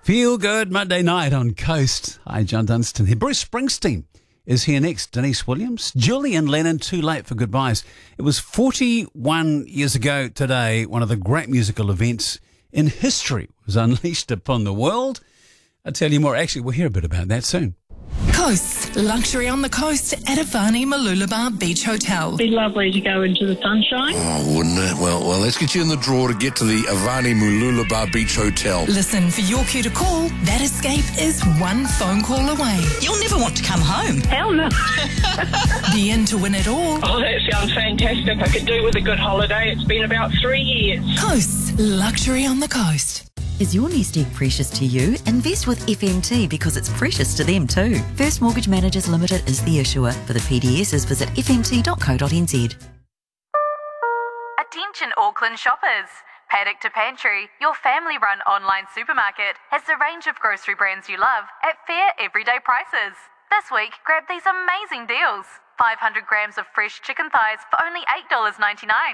Feel good Monday night on Coast. Hi, John Dunstan here. Bruce Springsteen is here next. Denise Williams, Julian Lennon, Too Late for Goodbyes. It was 41 years ago today, one of the great musical events in history was unleashed upon the world. I'll tell you more. Actually, we'll hear a bit about that soon. Coast, luxury on the coast at Avani Mooloolaba Beach Hotel. It'd be lovely to go into the sunshine. Oh, wouldn't it? Well, let's get you in the draw to get to the Avani Mooloolaba Beach Hotel. Listen, for your cue to call, that escape is one phone call away. You'll never want to come home. Hell no. Be in to win it all. Oh, that sounds fantastic. I could do with a good holiday. It's been about 3 years. Coast, luxury on the coast. Is your nest egg precious to you? Invest with FMT because it's precious to them too. First Mortgage Managers Limited is the issuer. For the PDSs, visit fmt.co.nz. Attention Auckland shoppers! Paddock to Pantry, your family-run online supermarket, has the range of grocery brands you love at fair everyday prices. This week, grab these amazing deals. 500 grams of fresh chicken thighs for only $8.99.